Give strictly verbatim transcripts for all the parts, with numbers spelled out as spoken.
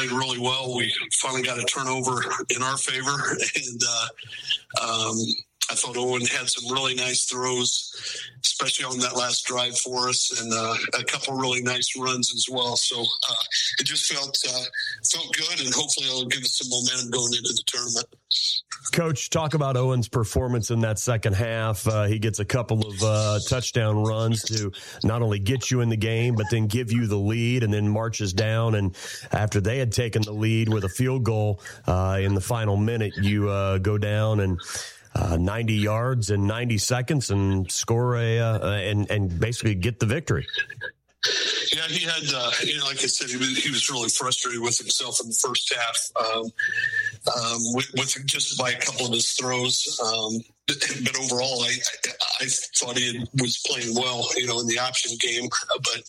played really well. We finally got a turnover in our favor, and uh, um, I thought Owen had some really nice throws, especially on that last drive for us, and uh, a couple really nice runs as well. So uh, it just felt uh, felt good, and hopefully it'll give us some momentum going into the tournament. Coach, talk about Owen's performance in that second half. Uh, he gets a couple of uh, touchdown runs to not only get you in the game, but then give you the lead, and then marches down. And after they had taken the lead with a field goal uh, in the final minute, you uh, go down and uh, ninety yards in ninety seconds and score a uh, and and basically get the victory. Yeah, he had, uh, you know, like I said, he was, he was really frustrated with himself in the first half, um, um, with, with just by a couple of his throws. Um, but overall, I, I, I thought he had, was playing well, you know, in the option game. But,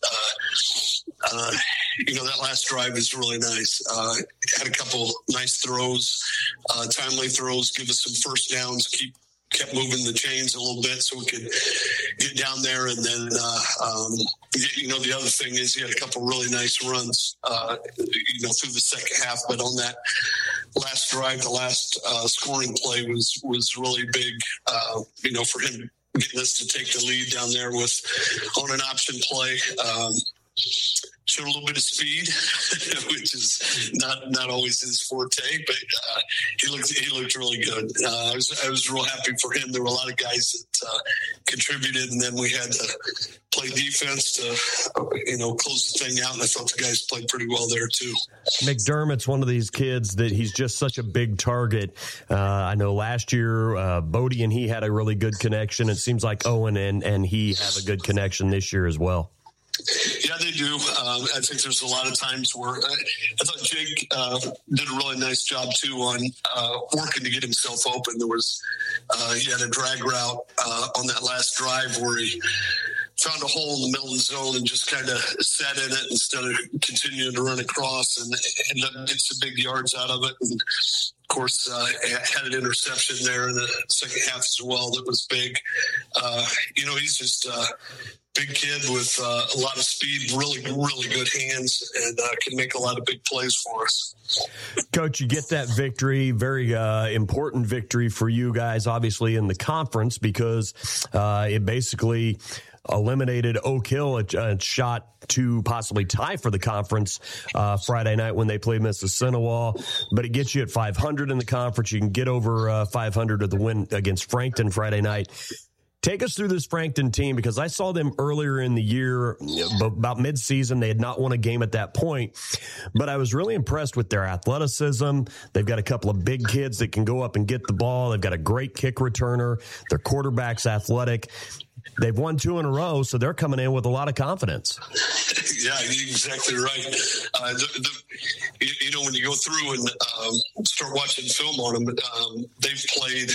uh, uh, you know, that last drive is really nice. Uh, had a couple nice throws, uh, timely throws, give us some first downs, keep kept moving the chains a little bit so we could get down there. And then, uh, um, you know, the other thing is he had a couple really nice runs, uh, you know, through the second half. But on that last drive, the last uh, scoring play was, was really big, uh, you know, for him getting us to take the lead down there with on an option play. Um, Showed a little bit of speed, which is not, not always his forte, but uh, he looked he looked really good. Uh, I was I was real happy for him. There were a lot of guys that uh, contributed, and then we had to play defense to you know close the thing out. And I thought the guys played pretty well there too. McDermott's one of these kids that he's just such a big target. Uh, I know last year uh, Bodie and he had a really good connection. It seems like Owen and and he have a good connection this year as well. Yeah, they do. Um, I think there's a lot of times where I, I thought Jake uh, did a really nice job too on uh, working to get himself open. There was uh, he had a drag route uh, on that last drive where he found a hole in the middle of the zone and just kind of sat in it instead of continuing to run across, and ended up getting some big yards out of it. And of course, uh, had an interception there in the second half as well that was big. Uh, you know, he's just uh, big kid with uh, a lot of speed, really, really good hands, and uh, can make a lot of big plays for us. Coach, you get that victory, very uh, important victory for you guys, obviously, in the conference, because uh, it basically eliminated Oak Hill, a, a shot to possibly tie for the conference uh, Friday night when they played Mississinawa. But it gets you at five hundred in the conference. You can get over uh, five hundred with the win against Frankton Friday night. Take us through this Frankton team, because I saw them earlier in the year, about mid-season. They had not won a game at that point, but I was really impressed with their athleticism. They've got a couple of big kids that can go up and get the ball. They've got a great kick returner. Their quarterback's athletic. They've won two in a row, so they're coming in with a lot of confidence. Yeah, you're exactly right. Uh, the, the, you know, when you go through and um, start watching film on them, um, they've played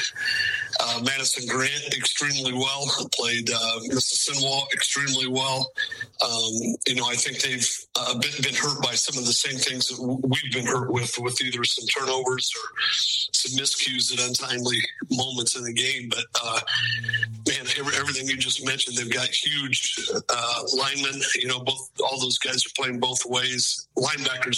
uh, Madison Grant extremely well, played uh, Mississinawa extremely well. Um, you know, I think they've uh, been, been hurt by some of the same things that we've been hurt with, with either some turnovers or some miscues at untimely moments in the game. But, uh, man, every, everything you just mentioned, they've got huge uh, linemen. You know, both all those guys are playing both ways. Linebackers